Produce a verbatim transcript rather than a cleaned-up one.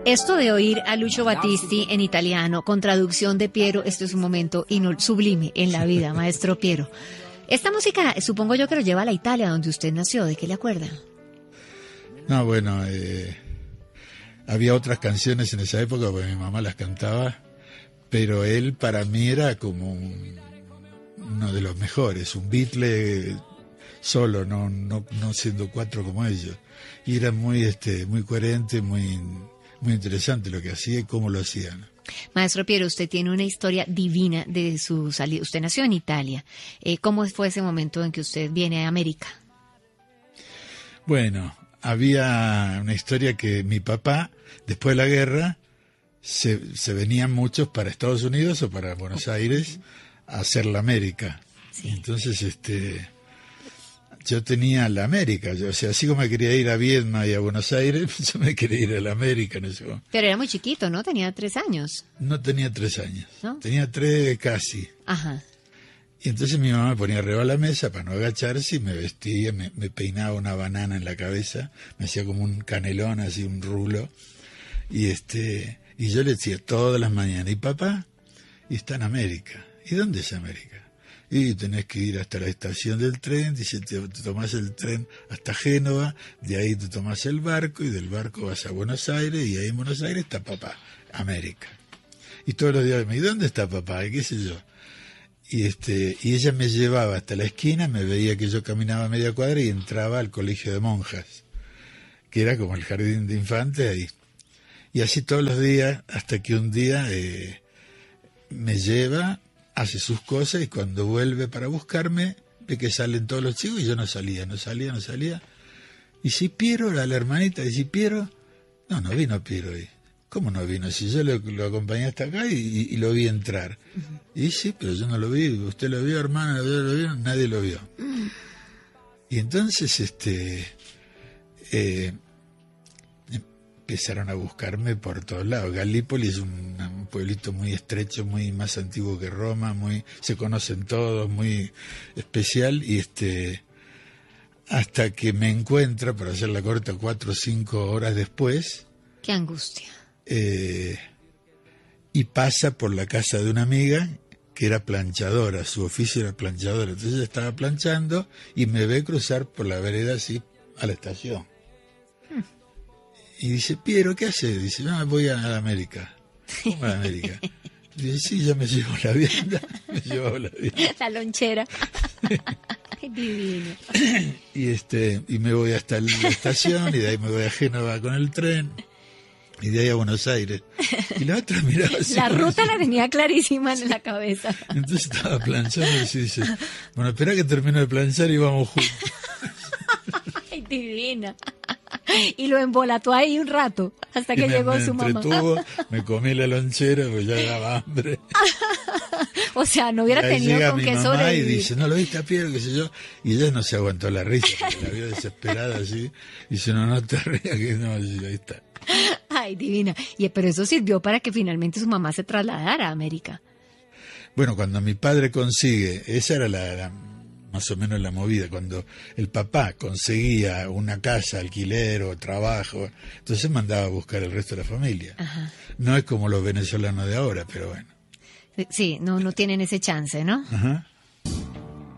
Esto de oír a Lucio Battisti en italiano, con traducción de Piero, esto es un momento inol- sublime en la vida, maestro Piero. Esta música, supongo yo que lo lleva a la Italia, donde usted nació. ¿De qué le acuerda? No, bueno, eh, había otras canciones en esa época, porque mi mamá las cantaba, pero él para mí era como un, uno de los mejores, un Beatle solo, no, no, no siendo cuatro como ellos. Y era muy, este, muy coherente, muy... muy interesante lo que hacía y cómo lo hacían. Maestro Piero, usted tiene una historia divina de su salida. Usted nació en Italia. Eh, ¿Cómo fue ese momento en que usted viene a América? Bueno, había una historia que mi papá, después de la guerra, se, se venían muchos para Estados Unidos o para Buenos Aires a hacer la América. Sí. Entonces, este... yo tenía la América, yo, o sea, así como me quería ir a Viedma y a Buenos Aires, yo me quería ir a la América en ese momento. Pero era muy chiquito, ¿no? Tenía tres años. No tenía tres años, ¿no? Tenía tres casi. Ajá. Y entonces mi mamá me ponía arriba de la mesa para no agacharse y me vestía, me, me peinaba una banana en la cabeza, me hacía como un canelón, así un rulo. Y este y yo le decía todas las mañanas, ¿y papá? Y está en América. ¿Y dónde es América? Y tenés que ir hasta la estación del tren, dice, te, te tomás el tren hasta Génova, de ahí te tomás el barco y del barco vas a Buenos Aires y ahí en Buenos Aires está papá, América. Y todos los días me, ¿y dónde está papá? ¿Y qué sé yo? Y este y ella me llevaba hasta la esquina, me veía que yo caminaba media cuadra y entraba al colegio de monjas, que era como el jardín de infantes ahí. Y así todos los días, hasta que un día eh, me lleva, hace sus cosas y cuando vuelve para buscarme, ve que salen todos los chicos y yo no salía, no salía, no salía. Y si Piero, era la hermanita, y si Piero, no, no vino Piero hoy. ¿Cómo no vino? Si yo lo, lo acompañé hasta acá y, y, y lo vi entrar. Uh-huh. Y sí, pero yo no lo vi. ¿Usted lo vio, hermana? ¿Lo vio? ¿Lo vio? Nadie lo vio. Uh-huh. Y entonces, este... Eh, empezaron a buscarme por todos lados. Galípoli es un, un pueblito muy estrecho, muy más antiguo que Roma, muy se conocen todos, muy especial, y este hasta que me encuentra, para hacer la corta, cuatro o cinco horas después. ¡Qué angustia! Eh, y pasa por la casa de una amiga que era planchadora, su oficio era planchadora, entonces ella estaba planchando y me ve cruzar por la vereda así a la estación. Y dice, Piero, ¿qué haces? Dice, no, voy a la América. ¿Cómo a la América? Dice, sí, ya me llevo la vianda. Me llevo la vianda. La lonchera. Qué divino. Y, este, y me voy hasta la estación, y de ahí me voy a Génova con el tren, y de ahí a Buenos Aires. Y la otra miraba así. La ruta así. La tenía clarísima en la cabeza. Entonces estaba planchando y dice, bueno, espera que termine de planchar y vamos juntos. Ay, divina. Y lo embolató ahí un rato, hasta que me, llegó me su mamá. Me comí la lonchera, pues ya daba hambre. O sea, no hubiera y tenido con mi qué mamá sobrevivir. Y dice, no lo viste a Piero, qué sé yo. Y ella no se aguantó la risa, porque la vio desesperada así. Y dice, no, no te rías, que no, ahí está. Ay, divina. Y, pero eso sirvió para que finalmente su mamá se trasladara a América. Bueno, cuando mi padre consigue, esa era la... la más o menos la movida, cuando el papá conseguía una casa, alquiler o trabajo, entonces mandaba a buscar el resto de la familia. Ajá. No es como los venezolanos de ahora, pero bueno. Sí, no, no tienen ese chance, ¿no? Ajá.